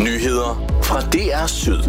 Nyheder fra DR Syd.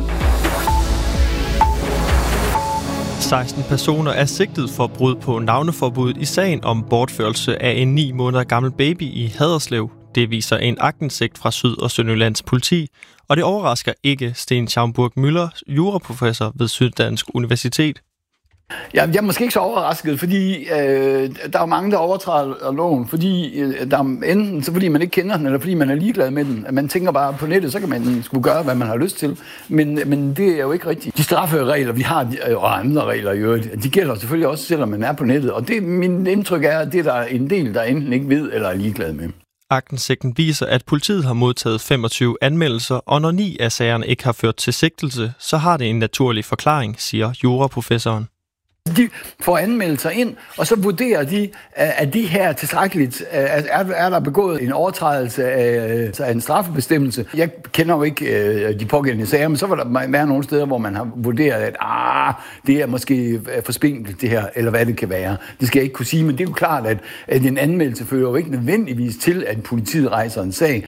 16 personer er sigtet for brud på navneforbuddet i sagen om bortførelse af en 9 måneder gammel baby i Haderslev. Det viser en aktindsigt fra Syd- og Sønderjyllands politi, og det overrasker ikke Sten Schaumburg-Müller, juraprofessor ved Syddansk Universitet. Jeg er måske ikke så overrasket, fordi der er mange, der overtræder loven, fordi der er enten så fordi man ikke kender den, eller fordi man er ligeglad med den. Man tænker bare på nettet, så kan man skulle gøre, hvad man har lyst til. Men det er jo ikke rigtigt. De strafferegler, vi har, og andre regler i øvrigt, de gælder selvfølgelig også, selvom man er på nettet. Og det min indtryk er, at det der er en del, der enten ikke ved eller er ligeglad med. Aktensigten viser, at politiet har modtaget 25 anmeldelser, og når 9 af sagerne ikke har ført til sigtelse, så har det en naturlig forklaring, siger juraprofessoren. De får anmeldelser ind, og så vurderer de, at de her tilstrækkeligt, er der begået en overtrædelse af en straffebestemmelse. Jeg kender jo ikke de pågældende sager, men så vil der være nogle steder, hvor man har vurderet, at det er måske for spinkelt det her, eller hvad det kan være. Det skal jeg ikke kunne sige, men det er jo klart, at en anmeldelse fører jo ikke nødvendigvis til, at politiet rejser en sag.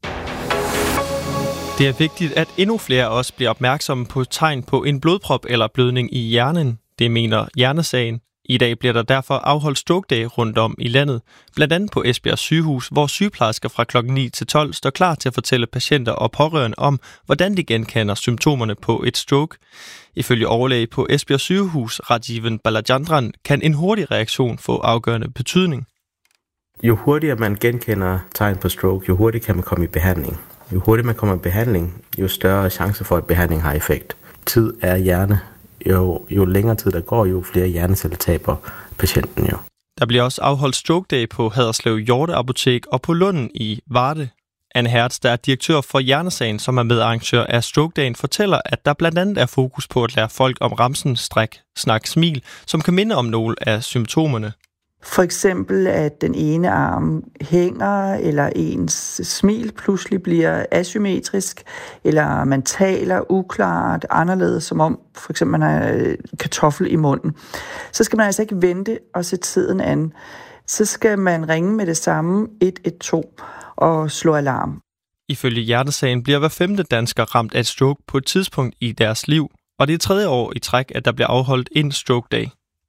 Det er vigtigt, at endnu flere også bliver opmærksomme på tegn på en blodprop eller blødning i hjernen. Det mener Hjernesagen. I dag bliver der derfor afholdt stroke-dage rundt om i landet, blandt andet på Esbjerg sygehus, hvor sygeplejersker fra kl. 9 til 12 står klar til at fortælle patienter og pårørende om, hvordan de genkender symptomerne på et stroke. Ifølge overlæge på Esbjerg sygehus, Rajiven Balachandran, kan en hurtig reaktion få afgørende betydning. Jo hurtigere man genkender tegn på stroke, jo hurtigere kan man komme i behandling. Jo hurtigere man kommer i behandling, jo større chance for, at behandling har effekt. Tid er hjerne. Jo længere tid der går, jo flere hjerneceller taber patienten jo. Der bliver også afholdt stroke-dag på Haderslev Hjorteapotek og på Lunden i Varde. Anne Hertz, der er direktør for Hjernesagen, som er medarrangør af stroke-dagen, fortæller, at der blandt andet er fokus på at lære folk om ramsen, stræk, snak, smil, som kan minde om nogle af symptomerne. For eksempel, at den ene arm hænger, eller ens smil pludselig bliver asymmetrisk, eller man taler uklart, anderledes, som om for eksempel man har kartoffel i munden. Så skal man altså ikke vente og se tiden an. Så skal man ringe med det samme 112 og slå alarm. Ifølge Hjernesagen bliver hver 5. dansker ramt af et stroke på et tidspunkt i deres liv, og det er 3. år i træk, at der bliver afholdt en stroke-dag.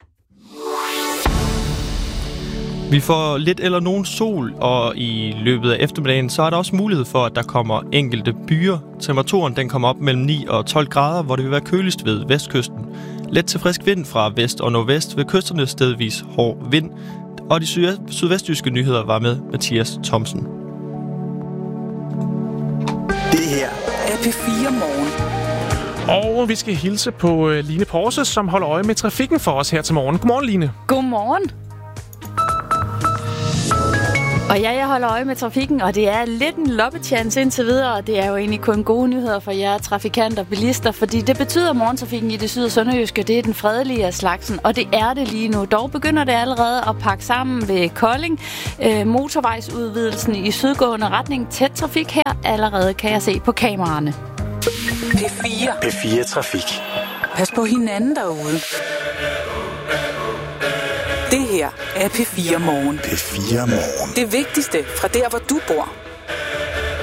Vi får lidt eller nogen sol, og i løbet af eftermiddagen, så er der også mulighed for, at der kommer enkelte byer. Temperaturen den kommer op mellem 9 og 12 grader, hvor det vil være køligst ved vestkysten. Let til frisk vind fra vest og nordvest ved kysterne stedvis hård vind. Og de sydvestjyske nyheder var med Mathias Thomsen. Det her er P4 Morgen. Og vi skal hilse på Line Porse, som holder øje med trafikken for os her til morgen. Godmorgen, Line. Godmorgen. Og ja, jeg holder øje med trafikken, og det er lidt en loppechance indtil videre, og det er jo egentlig kun gode nyheder for jer trafikanter og bilister, fordi det betyder, at morgentrafikken i det syd- og sønderjyske, det er den fredelige af slagsen, og det er det lige nu. Dog begynder det allerede at pakke sammen ved Kolding. Motorvejsudvidelsen i sydgående retning, tæt trafik her, allerede kan jeg se på kameraerne. P4 Trafik. Pas på hinanden derude. Det her er P4 Morgen. P4 Morgen. Det vigtigste fra der, hvor du bor.